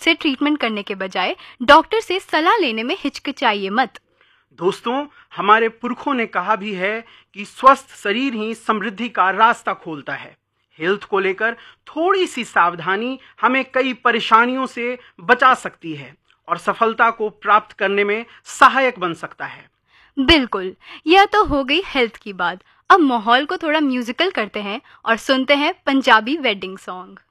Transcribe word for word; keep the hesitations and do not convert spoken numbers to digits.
से ट्रीटमेंट करने के बजाय डॉक्टर से सलाह लेने में हिचकिचाइए मत। दोस्तों, हमारे पुरखों ने कहा भी है कि स्वस्थ शरीर ही समृद्धि का रास्ता खोलता है। हेल्थ को लेकर थोड़ी सी सावधानी हमें कई परेशानियों से बचा सकती है और सफलता को प्राप्त करने में सहायक बन सकता है। बिल्कुल, यह तो हो गई हेल्थ की बात। अब माहौल को थोड़ा म्यूजिकल करते हैं और सुनते हैं पंजाबी वेडिंग सॉन्ग।